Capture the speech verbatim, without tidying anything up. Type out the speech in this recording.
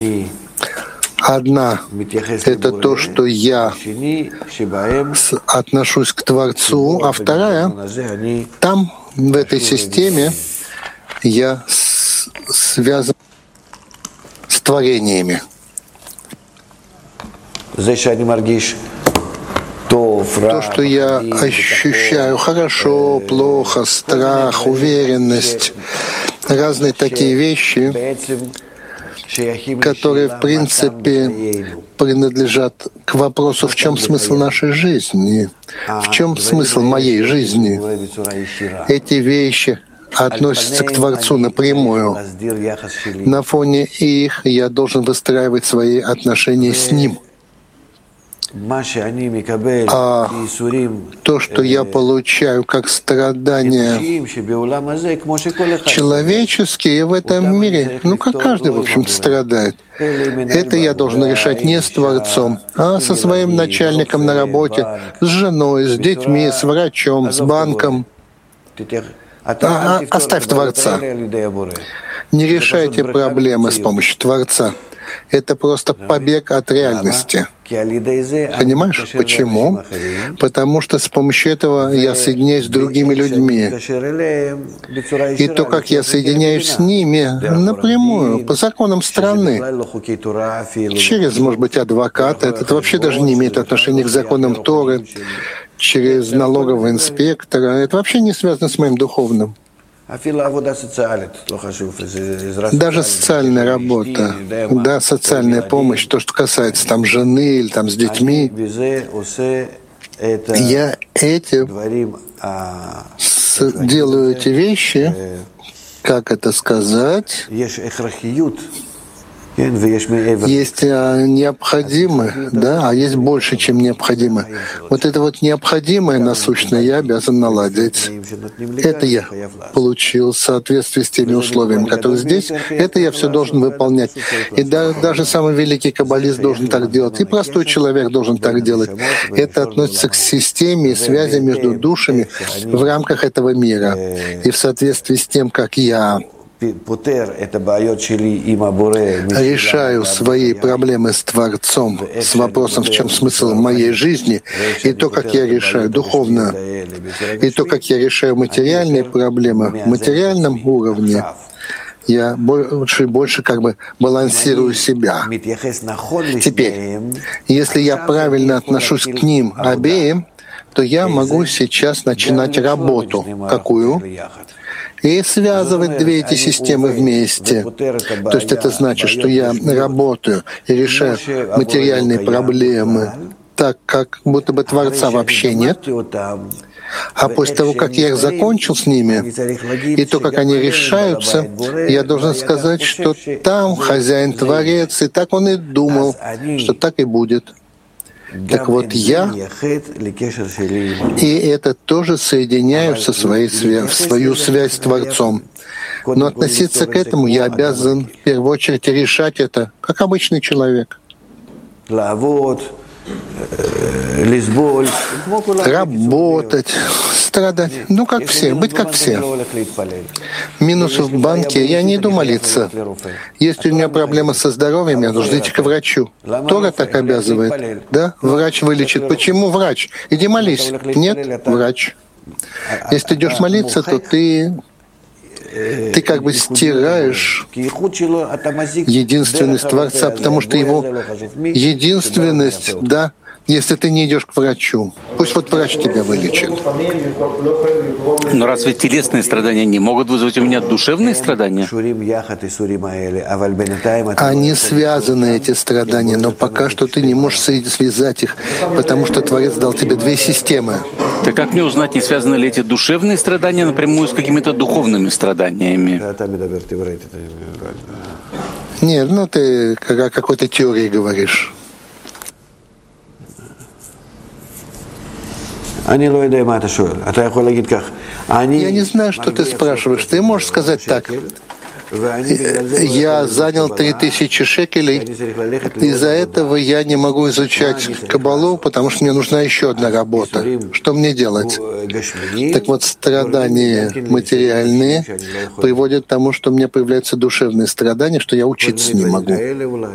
Одна — это то, что я отношусь к Творцу, а вторая — там, в этой системе, я связан с творениями. То, что я ощущаю хорошо, плохо, страх, уверенность, разные такие вещи, которые, в принципе, принадлежат к вопросу, в чем смысл нашей жизни, в чем смысл моей жизни. Эти вещи относятся к Творцу напрямую. На фоне их я должен выстраивать свои отношения с Ним. А то, что я получаю как страдания человеческие в этом мире, ну, как каждый, в общем-то, страдает, это я должен решать не с Творцом, а со своим начальником на работе, с женой, с детьми, с врачом, с банком. А, а, оставь Творца. Не решайте проблемы с помощью Творца. Это просто побег от реальности. Понимаешь, почему? Потому что с помощью этого я соединяюсь с другими людьми. И то, как я соединяюсь с ними напрямую, по законам страны, через, может быть, адвоката, это вообще даже не имеет отношения к законам Торы, через налогового инспектора, это вообще не связано с моим духовным. Даже социальная работа, да, социальная помощь, то, что касается там жены или там с детьми, я этим делаю эти вещи, как это сказать, есть необходимое, да, а есть больше, чем необходимое. Вот это вот необходимое насущное я обязан наладить. Это я получил в соответствии с теми условиями, которые здесь. Это я все должен выполнять. И да, даже самый великий каббалист должен так делать. И простой человек должен так делать. Это относится к системе и связи между душами в рамках этого мира. И в соответствии с тем, как я решаю свои проблемы с Творцом, с вопросом, в чем смысл моей жизни, и то, как я решаю духовно, и то, как я решаю материальные проблемы в материальном уровне, я больше и больше как бы балансирую себя. Теперь, если я правильно отношусь к ним обеим, то я могу сейчас начинать работу. Какую? И связывать две эти системы вместе. То есть это значит, что я работаю и решаю материальные проблемы так, как будто бы Творца вообще нет. А после того, как я их закончил с ними, и то, как они решаются, я должен сказать, что там хозяин-творец, и так он и думал, что так и будет. Так вот, я и это тоже соединяю со своей свя- в свою связь с Творцом. Но относиться к этому я обязан в первую очередь решать это, как обычный человек. Работать, страдать, ну как все, быть как все. Минус в банке, я не иду молиться. Если у меня проблема со здоровьем, я должен идти к врачу. Тора так обязывает, да? Врач вылечит. Почему врач? Иди молись. Нет, врач. Если ты идешь молиться, то ты ты как бы стираешь единственность Творца, потому что его единственность, да, если ты не идешь к врачу. Пусть вот врач тебя вылечит. Но разве телесные страдания не могут вызвать у меня душевные страдания? Они связаны, эти страдания, но пока что ты не можешь связать их, потому что Творец дал тебе две системы. Так как мне узнать, не связаны ли эти душевные страдания напрямую с какими-то духовными страданиями? Нет, ну ты о какой-то теории говоришь. Я не знаю, что ты спрашиваешь. Ты можешь сказать так. Я занял три тысячи шекелей, из-за этого я не могу изучать Каббалу, потому что мне нужна еще одна работа. Что мне делать? Так вот, страдания материальные приводят к тому, что у меня появляются душевные страдания, что я учиться не могу.